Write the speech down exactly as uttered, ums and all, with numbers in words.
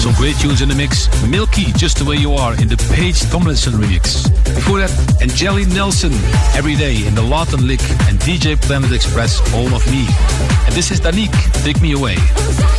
Some great tunes in the mix. Milky, Just the Way You Are in the Paige Tomlinson remix. Before that, Angeli Nelson, Every Day in the Lawton Lick, and D J Planet Express, All of Me. And this is Danique, Take Me Away.